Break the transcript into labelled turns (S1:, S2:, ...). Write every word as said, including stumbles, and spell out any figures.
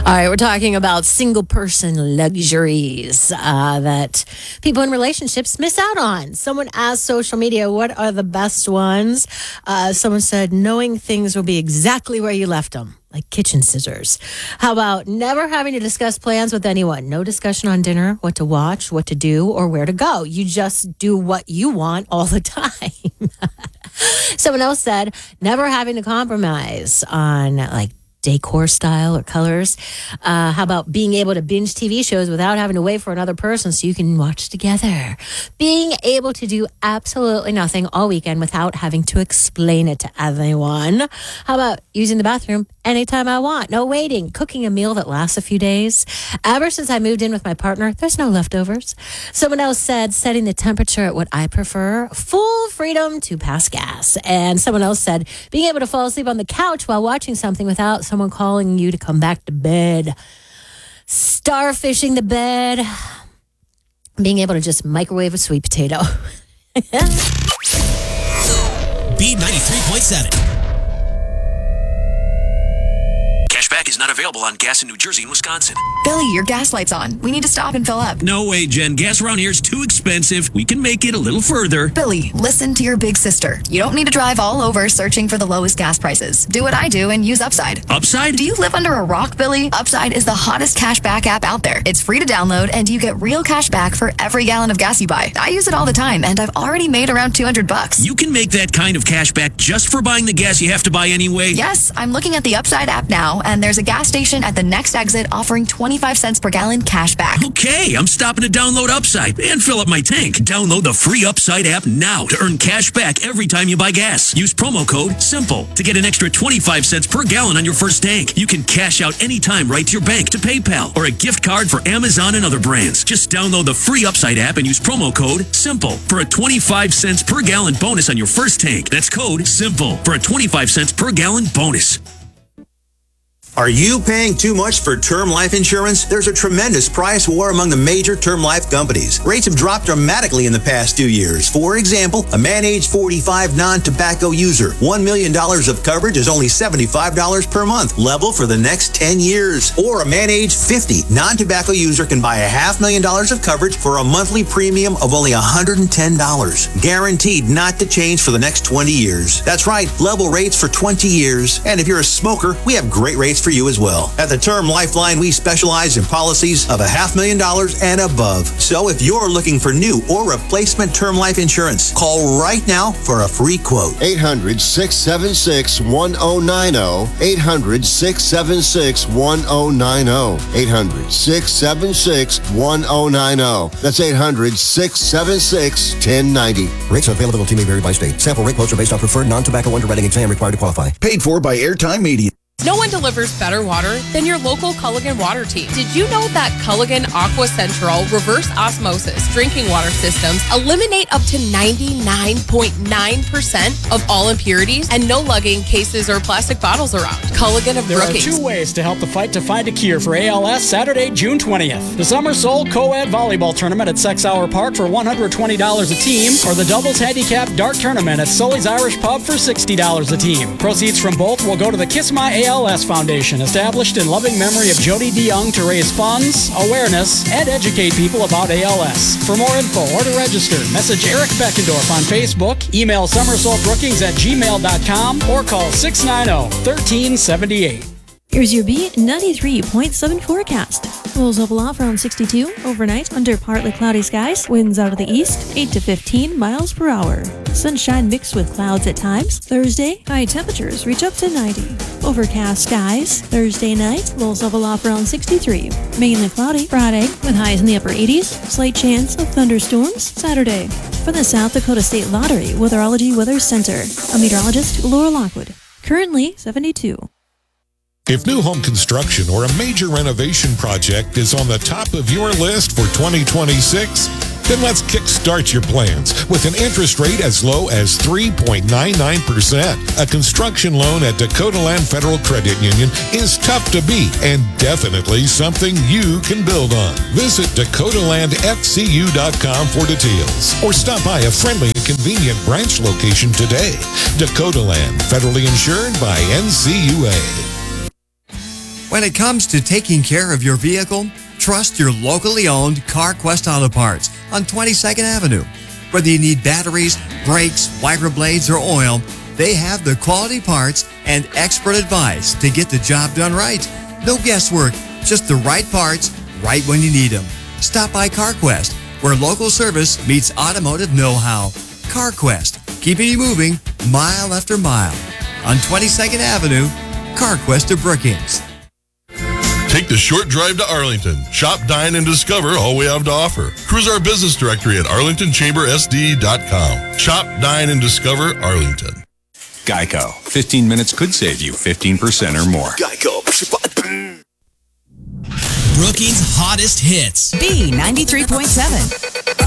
S1: All right, we're talking about single-person luxuries uh, that people in relationships miss out on. Someone asked social media, what are the best ones? Uh, someone said, knowing things will be exactly where you left them, like kitchen scissors. How about never having to discuss plans with anyone? No discussion on dinner, what to watch, what to do, or where to go. You just do what you want all the time. Someone else said, never having to compromise on, like, decor style or colors. Uh, how about being able to binge T V shows without having to wait for another person so you can watch together? Being able to do absolutely nothing all weekend without having to explain it to anyone. How about using the bathroom anytime I want? No waiting. Cooking a meal that lasts a few days. Ever since I moved in with my partner, there's no leftovers. Someone else said setting the temperature at what I prefer. Full freedom to pass gas. And someone else said being able to fall asleep on the couch while watching something without someone calling you to come back to bed. Starfishing the bed. Being able to just microwave a sweet potato.
S2: B ninety-three point seven. Cashback is not available on gas in New Jersey and Wisconsin.
S3: Billy, your gas light's on. We need to stop and fill up.
S2: No way, Jen. Gas around here is too expensive. We can make it a little further.
S3: Billy, listen to your big sister. You don't need to drive all over searching for the lowest gas prices. Do what I do and use Upside.
S2: Upside?
S3: Do you live under a rock, Billy? Upside is the hottest cashback app out there. It's free to download, and you get real cash back for every gallon of gas you buy. I use it all the time, and I've already made around two hundred bucks.
S2: You can make that kind of cash back just for buying the gas you have to buy anyway?
S3: Yes, I'm looking at the Upside app now, and there's a gas station at the next exit offering twenty-five cents per gallon cash back.
S2: Okay, I'm stopping to download Upside and fill up my tank. Download the free Upside app now to earn cash back every time you buy gas. Use promo code SIMPLE to get an extra twenty-five cents per gallon on your first tank. You can cash out anytime right to your bank, to PayPal, or a gift card for Amazon and other brands. Just download the free Upside app and use promo code SIMPLE for a twenty-five cents per gallon bonus on your first tank. That's code SIMPLE for a twenty-five cents per gallon bonus.
S4: Are you paying too much for term life insurance? There's a tremendous price war among the major term life companies. Rates have dropped dramatically in the past two years. For example, a man age forty-five non-tobacco user, one million dollars of coverage is only seventy-five dollars per month, level for the next ten years. Or a man age fifty non-tobacco user can buy a half million dollars of coverage for a monthly premium of only one hundred ten dollars. Guaranteed not to change for the next twenty years. That's right, level rates for twenty years. And if you're a smoker, we have great rates for you as well. At the Term Lifeline, we specialize in policies of a half million dollars and above. So if you're looking for new or replacement term life insurance, call right now for a free quote.
S5: eight hundred, six seven six, one oh nine oh. eight hundred, six seven six, one oh nine oh. eight hundred, six seven six, one oh nine oh. That's eight hundred, six seven six, one oh nine oh.
S6: Rates and availability may vary by state. Sample rate quotes are based on preferred non-tobacco underwriting exam required to qualify.
S7: Paid for by Airtime Media.
S8: No one delivers better water than your local Culligan water team. Did you know that Culligan Aqua Central reverse osmosis drinking water systems eliminate up to ninety-nine point nine percent of all impurities and no lugging cases or plastic bottles around? Culligan of
S9: There
S8: Brookings.
S9: are two ways to help the fight to find a cure for A L S Saturday, June twentieth. The Summer Soul Co-Ed Volleyball Tournament at Sex Hour Park for one hundred twenty dollars a team, or the Doubles Handicap Dart Tournament at Sully's Irish Pub for sixty dollars a team. Proceeds from both will go to the Kiss My A L S Foundation, established in loving memory of Jody DeYoung to raise funds, awareness, and educate people about A L S. For more info or to register, message Eric Beckendorf on Facebook, email somersaultbrookings at gmail dot com, or call six nine zero, one three seven eight.
S10: Here's your B ninety-three point seven forecast. Lows level off around sixty-two. Overnight, under partly cloudy skies. Winds out of the east, eight to fifteen miles per hour. Sunshine mixed with clouds at times. Thursday, high temperatures reach up to ninety. Overcast skies. Thursday night, lows level off around sixty-three. Mainly cloudy. Friday, with highs in the upper eighties. Slight chance of thunderstorms. Saturday. For the South Dakota State Lottery Weatherology Weather Center, I'm meteorologist Laura Lockwood. Currently seventy-two.
S11: If new home construction or a major renovation project is on the top of your list for twenty twenty-six, then let's kickstart your plans with an interest rate as low as three point nine nine percent. A construction loan at Dakota Land Federal Credit Union is tough to beat and definitely something you can build on. Visit dakota land f c u dot com for details or stop by a friendly and convenient branch location today. Dakota Land, federally insured by N C U A.
S7: When it comes to taking care of your vehicle, trust your locally owned CarQuest Auto Parts on twenty-second Avenue. Whether you need batteries, brakes, wiper blades, or oil, they have the quality parts and expert advice to get the job done right. No guesswork, just the right parts, right when you need them. Stop by CarQuest, where local service meets automotive know-how. CarQuest, keeping you moving mile after mile. On twenty-second Avenue, CarQuest of Brookings.
S12: Take the short drive to Arlington. Shop, dine, and discover all we have to offer. Cruise our business directory at arlington chamber s d dot com. Shop, dine, and discover Arlington.
S13: Geico. fifteen minutes could save you fifteen percent or more.
S14: Geico. Brookings' hottest hits.
S15: B ninety-three point seven.